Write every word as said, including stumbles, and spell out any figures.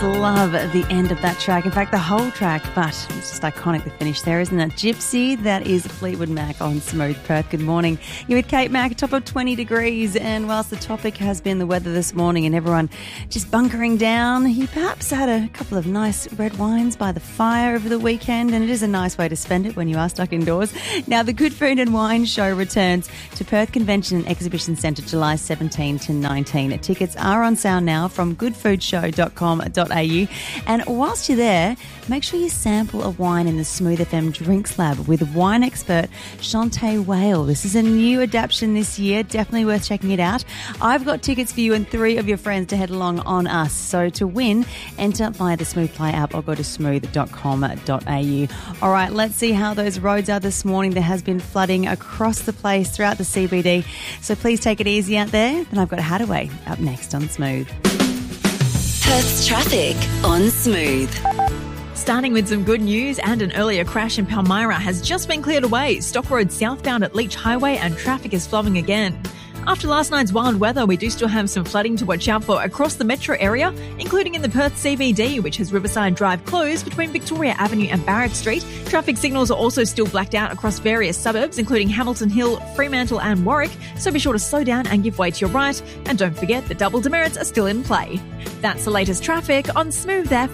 just love the end of that track. In fact, the whole track, but it's just iconic, the finish there, isn't it? Gypsy, that is Fleetwood Mac on Smooth Perth. Good morning. You're with Kate Mac, top of twenty degrees. And whilst the topic has been the weather this morning and everyone just bunkering down, you perhaps had a couple of nice red wines by the fire over the weekend, and it is a nice way to spend it when you are stuck indoors. Now, the Good Food and Wine Show returns to Perth Convention and Exhibition Centre July seventeenth to nineteenth. Tickets are on sale now from good food show dot com dot a u. And whilst you're there, make sure you sample a wine in the Smooth F M Drinks Lab with wine expert Shantae Whale. This is a new adaptation this year. Definitely worth checking it out. I've got tickets for you and three of your friends to head along on us. So to win, enter via the Smooth Play app or go to smooth dot com dot a u. All right, let's see how those roads are this morning. There has been flooding across the place throughout the C B D. So please take it easy out there. And I've got Hadaway up next on Smooth. Perth's traffic on Smooth. Starting with some good news, and an earlier crash in Palmyra has just been cleared away. Stock Road southbound at Leach Highway and traffic is flowing again. After last night's wild weather, we do still have some flooding to watch out for across the metro area, including in the Perth C B D, which has Riverside Drive closed between Victoria Avenue and Barrack Street. Traffic signals are also still blacked out across various suburbs, including Hamilton Hill, Fremantle and Warwick, so be sure to slow down and give way to your right. And don't forget the double demerits are still in play. That's the latest traffic on Smooth F M.